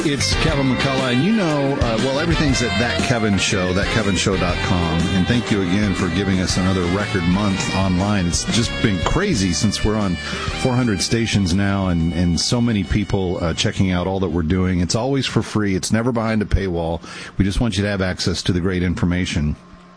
It's Kevin McCullough, and everything's at That Kevin Show, thatkevinshow.com. And thank you again for giving us another record month online. It's just been crazy since we're on 400 stations now, and so many people checking out all that we're doing. It's always for free. It's never behind a paywall. We just want you to have access to the great information.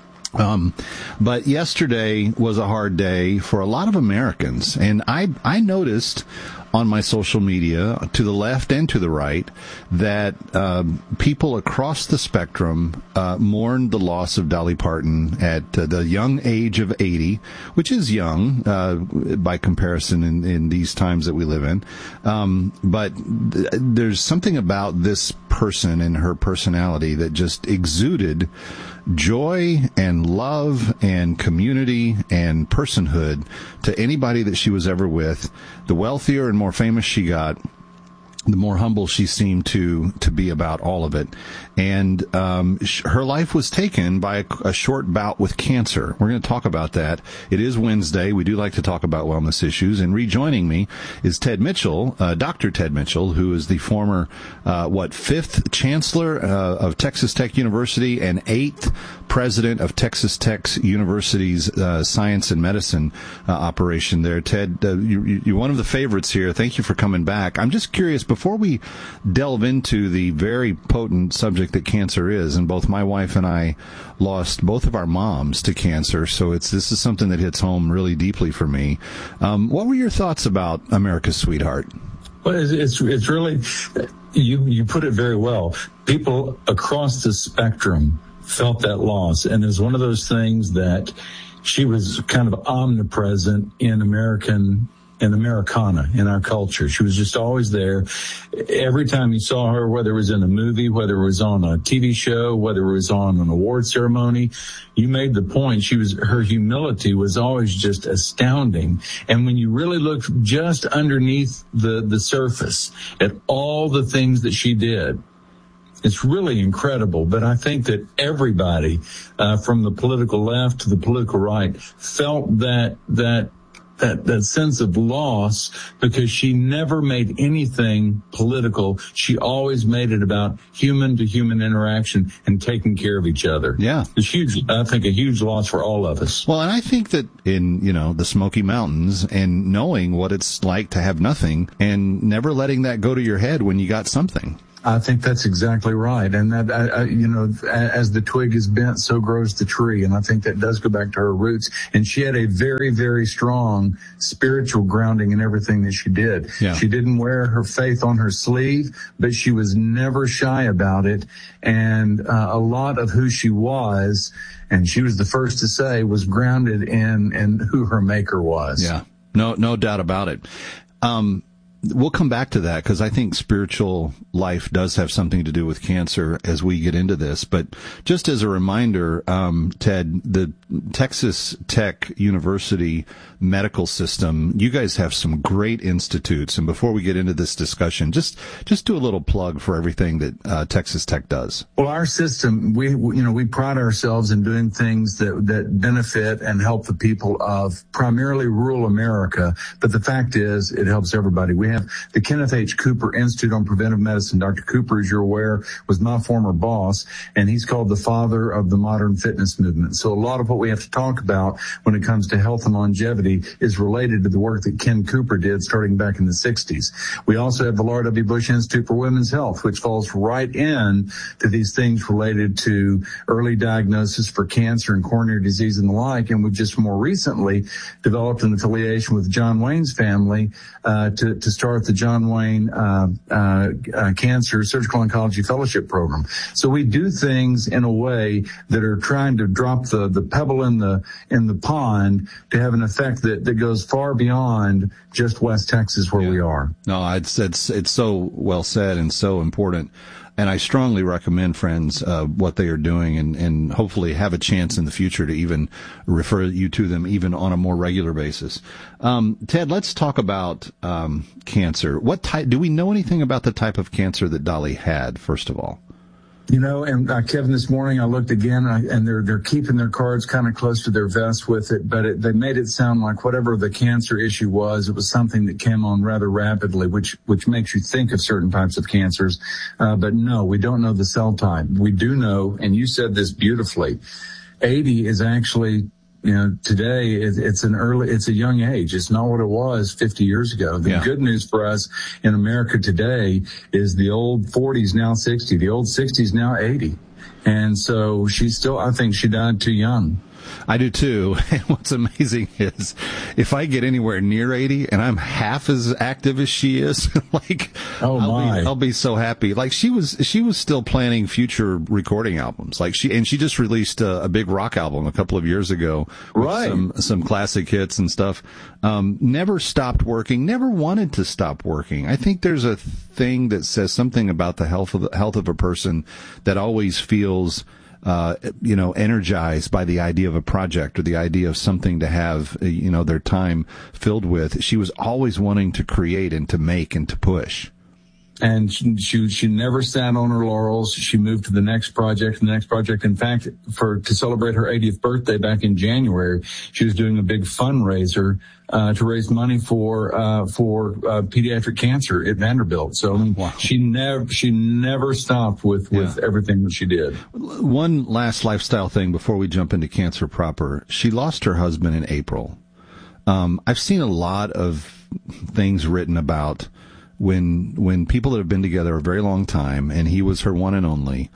But yesterday was a hard day for a lot of Americans, and I noticed on my social media, to the left and to the right, that people across the spectrum mourned the loss of Dolly Parton at the young age of 80, which is young by comparison in these times that we live in. But there's something about this person and her personality that just exuded joy and love and community and personhood to anybody that she was ever with. The wealthier and more famous she got, the more humble she seemed to be about all of it. And her life was taken by a short bout with cancer. We're going to talk about that. It is Wednesday. We do like to talk about wellness issues. And rejoining me is Ted Mitchell, Dr. Ted Mitchell, who is the former, fifth chancellor of Texas Tech University and eighth president of Texas Tech University's science and medicine operation there. Ted, you're one of the favorites here. Thank you for coming back. I'm just curious, before we delve into the very potent subject that cancer is, and both my wife and I lost both of our moms to cancer, so this is something that hits home really deeply for me. What were your thoughts about America's Sweetheart? Well, it's really, you put it very well. People across the spectrum felt that loss, and it's one of those things that she was kind of omnipresent in Americana, in our culture. She was just always there. Every time you saw her, whether it was in a movie, whether it was on a TV show, whether it was on an award ceremony, you made the point. Her humility was always just astounding. And when you really look just underneath the surface at all the things that she did, it's really incredible. But I think that everybody, from the political left to the political right, felt that sense of loss, because she never made anything political. She always made it about human to human interaction and taking care of each other. Yeah. It's huge. I think a huge loss for all of us. Well, and I think that in, the Smoky Mountains, and knowing what it's like to have nothing and never letting that go to your head when you got something. I think that's exactly right. And that, as the twig is bent, so grows the tree. And I think that does go back to her roots. And she had a very, very strong spiritual grounding in everything that she did. Yeah. She didn't wear her faith on her sleeve, but she was never shy about it. And a lot of who she was, and she was the first to say, was grounded in who her maker was. Yeah, no doubt about it. We'll come back to that, because I think spiritual life does have something to do with cancer as we get into this. But just as a reminder, Ted, the Texas Tech University medical system, you guys have some great institutes. And before we get into this discussion, just do a little plug for everything that Texas Tech does. Well, our system, we pride ourselves in doing things that benefit and help the people of primarily rural America. But the fact is, it helps everybody. We have the Kenneth H. Cooper Institute on Preventive Medicine. Dr. Cooper, as you're aware, was my former boss, and he's called the father of the modern fitness movement. So a lot of what we have to talk about when it comes to health and longevity is related to the work that Ken Cooper did starting back in the 60s. We also have the Laura W. Bush Institute for Women's Health, which falls right in to these things related to early diagnosis for cancer and coronary disease and the like. And we've just more recently developed an affiliation with John Wayne's family to start the John Wayne Cancer Surgical Oncology Fellowship Program. So we do things in a way that are trying to drop the pebble in the pond to have an effect that goes far beyond just West Texas where we are. No, it's so well said and so important. And I strongly recommend, friends, what they are doing, and hopefully have a chance in the future to even refer you to them even on a more regular basis. Ted, let's talk about cancer. What type? Do we know anything about the type of cancer that Dolly had, first of all? And Kevin, this morning I looked again, and they're keeping their cards kind of close to their vest with it, but they made it sound like whatever the cancer issue was, it was something that came on rather rapidly, which makes you think of certain types of cancers. But no, we don't know the cell type. We do know, and you said this beautifully, 80 is actually, today it's a young age. It's not what it was 50 years ago. The good news for us in America today is the old 40s now 60, the old 60s now 80. And so I think she died too young. I do too. And what's amazing is if I get anywhere near 80 and I'm half as active as she is, I'll be so happy. Like she was still planning future recording albums. She just released a big rock album a couple of years ago. Right. With some classic hits and stuff. Never stopped working, never wanted to stop working. I think there's a thing that says something about the health of a person that always feels energized by the idea of a project or the idea of something to have, their time filled with. She was always wanting to create and to make and to push. And she never sat on her laurels. She moved to the next project. In fact, to celebrate her 80th birthday back in January, she was doing a big fundraiser to raise money for pediatric cancer at Vanderbilt. So wow. She never stopped with everything that she did. One last lifestyle thing before we jump into cancer proper. She lost her husband in April. I've seen a lot of things written about when people that have been together a very long time, and he was her one and only,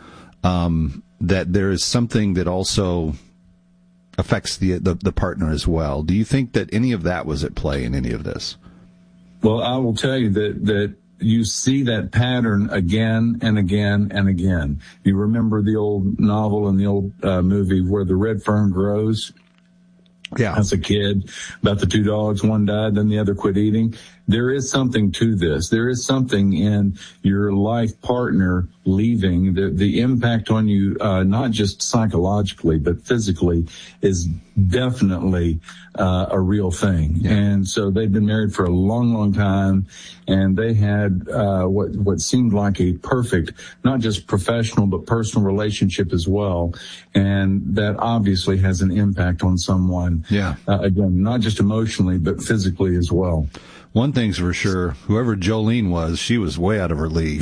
that there is something that also affects the partner as well. Do you think that any of that was at play in any of this? Well, I will tell you that you see that pattern again and again and again. You remember the old novel and the old movie Where the Red Fern Grows? Yeah. As a kid, about the two dogs, one died, then the other quit eating. There is something to this. There is something in your life partner leaving. The impact on you, not just psychologically, but physically, is definitely a real thing. Yeah. And so they've been married for a long, long time, and they had what seemed like a perfect, not just professional, but personal relationship as well. And that obviously has an impact on someone. Yeah. Again, not just emotionally, but physically as well. One thing's for sure, whoever Jolene was, she was way out of her league.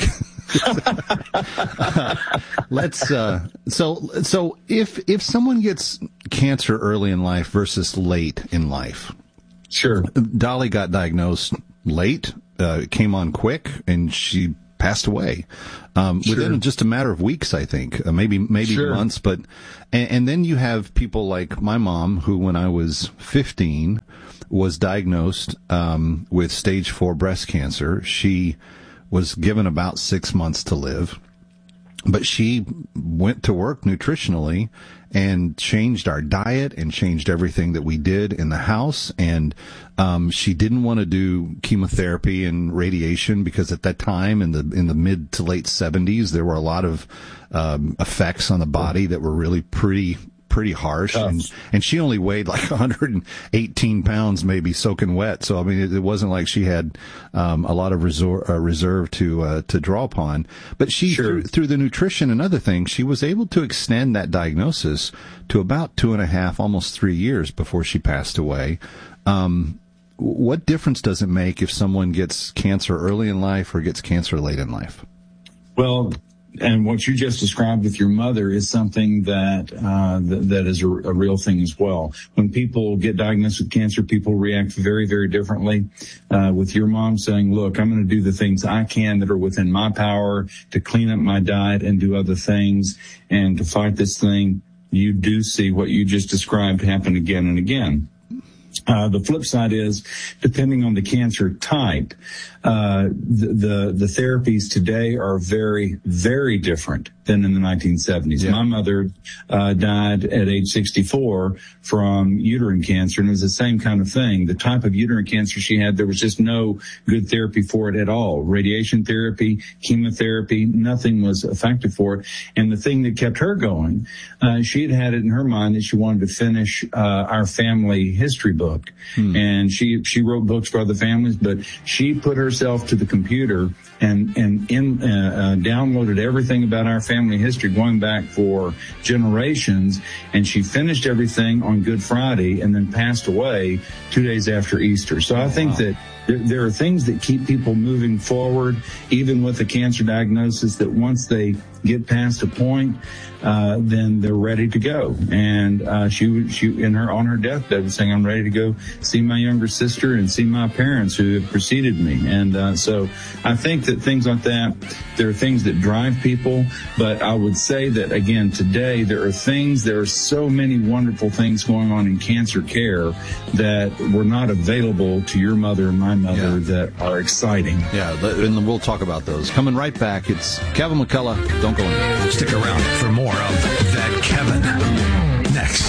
So if someone gets cancer early in life versus late in life. Sure. Dolly got diagnosed late, came on quick, and she passed away within just a matter of weeks, I think, maybe sure. months. But and then you have people like my mom, who when I was 15 was diagnosed with stage 4 breast cancer. She was given about 6 months to live, but she went to work nutritionally and changed our diet and changed everything that we did in the house. And she didn't want to do chemotherapy and radiation because at that time in the mid to late 70s, there were a lot of effects on the body that were really pretty harsh. And she only weighed like 118 pounds, maybe soaking wet. So, I mean, it wasn't like she had a lot of reserve to draw upon. But she, through the nutrition and other things, she was able to extend that diagnosis to about 2.5, almost 3 years before she passed away. What difference does it make if someone gets cancer early in life or gets cancer late in life? Well, and what you just described with your mother is something that is a real thing as well. When people get diagnosed with cancer, people react very, very differently. With your mom saying, look, I'm going to do the things I can that are within my power to clean up my diet and do other things and to fight this thing, you do see what you just described happen again and again. The flip side is, depending on the cancer type, the therapies today are very, very different than in the 1970s. Yeah. My mother died at age 64 from uterine cancer, and it was the same kind of thing. The type of uterine cancer she had, there was just no good therapy for it at all. Radiation therapy, chemotherapy, nothing was effective for it. And the thing that kept her going, she had it in her mind that she wanted to finish our family history book. And she wrote books for other families, but she put herself to the computer and downloaded everything about our family history going back for generations. And she finished everything on Good Friday and then passed away 2 days after Easter. So I think that there are things that keep people moving forward, even with a cancer diagnosis, that once they get past a point, then they're ready to go. And she on her deathbed was saying, "I'm ready to go see my younger sister and see my parents who have preceded me." And so I think that things like that, there are things that drive people. But I would say that, again, today there are so many wonderful things going on in cancer care that were not available to your mother and my mother that are exciting. Yeah, and we'll talk about those. Coming right back, it's Kevin McCullough. Don't go anywhere. Stick around for more of That Kevin next.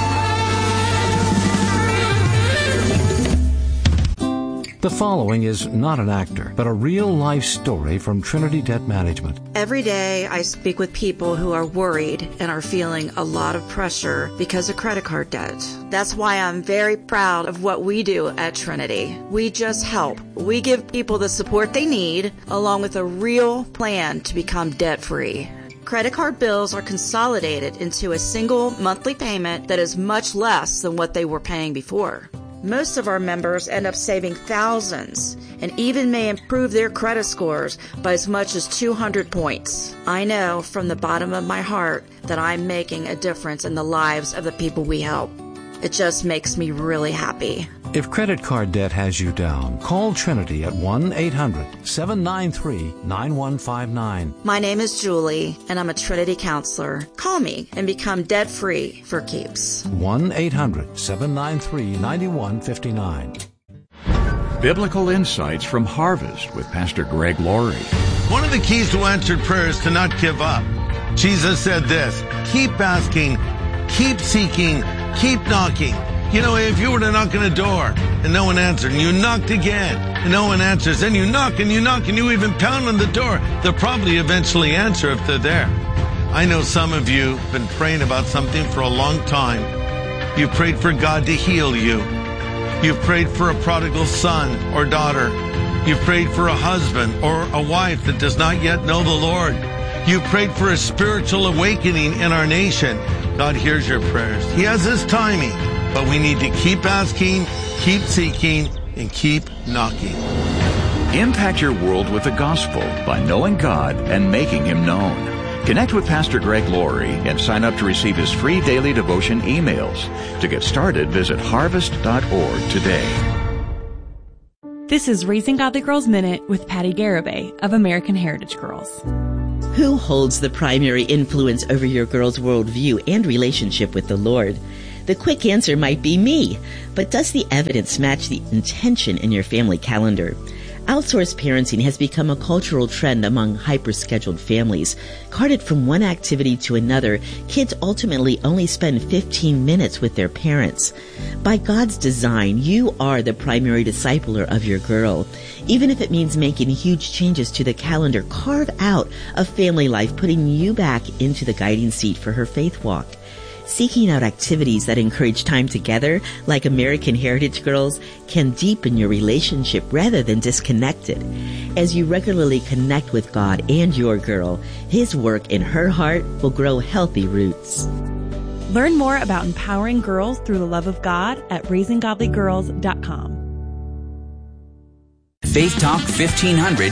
The following is not an actor, but a real-life story from Trinity Debt Management. Every day I speak with people who are worried and are feeling a lot of pressure because of credit card debt. That's why I'm very proud of what we do at Trinity. We just help. We give people the support they need, along with a real plan to become debt-free. Credit card bills are consolidated into a single monthly payment that is much less than what they were paying before. Most of our members end up saving thousands and even may improve their credit scores by as much as 200 points. I know from the bottom of my heart that I'm making a difference in the lives of the people we help. It just makes me really happy. If credit card debt has you down, call Trinity at 1-800-793-9159. My name is Julie, and I'm a Trinity counselor. Call me and become debt-free for keeps. 1-800-793-9159. Biblical Insights from Harvest with Pastor Greg Laurie. One of the keys to answered prayer is to not give up. Jesus said this, keep asking, keep seeking, keep knocking. You know, if you were to knock on a door and no one answered, and you knocked again and no one answers, then you knock and you knock and you even pound on the door, they'll probably eventually answer if they're there. I know some of you have been praying about something for a long time. You prayed for God to heal you. You've prayed for a prodigal son or daughter. You've prayed for a husband or a wife that does not yet know the Lord. You prayed for a spiritual awakening in our nation. God hears your prayers. He has His timing, but we need to keep asking, keep seeking, and keep knocking. Impact your world with the gospel by knowing God and making Him known. Connect with Pastor Greg Laurie and sign up to receive his free daily devotion emails. To get started, visit harvest.org today. This is Raising Godly Girls Minute with Patty Garibay of American Heritage Girls. Who holds the primary influence over your girl's worldview and relationship with the Lord? The quick answer might be me, but does the evidence match the intention in your family calendar? Outsourced parenting has become a cultural trend among hyper-scheduled families. Carted from one activity to another, kids ultimately only spend 15 minutes with their parents. By God's design, you are the primary discipler of your girl. Even if it means making huge changes to the calendar, carve out a family life, putting you back into the guiding seat for her faith walk. Seeking out activities that encourage time together, like American Heritage Girls, can deepen your relationship rather than disconnect it. As you regularly connect with God and your girl, His work in her heart will grow healthy roots. Learn more about empowering girls through the love of God at raisinggodlygirls.com. Faith Talk 1500